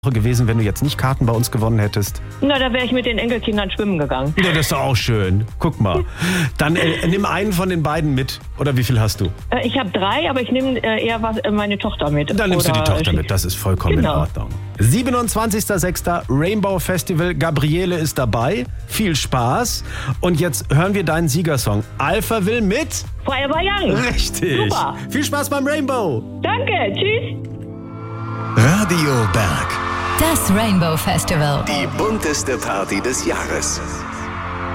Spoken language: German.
gewesen, wenn du jetzt nicht Karten bei uns gewonnen hättest? Na, da wäre ich mit den Enkelkindern schwimmen gegangen. Ja, das ist doch auch schön. Guck mal. Dann nimm einen von den beiden mit. Oder wie viel hast du? Ich habe 3, aber ich nehme eher meine Tochter mit. Dann nimmst du die Tochter mit. Das ist vollkommen in Ordnung. 27.06. Rainbow Festival. Gabriele ist dabei. Viel Spaß. Und jetzt hören wir deinen Siegersong. Alphaville mit Forever Young. Richtig. Super. Viel Spaß beim Rainbow. Danke. Tschüss. Radio Berg. Das Rainbow Festival. Die bunteste Party des Jahres.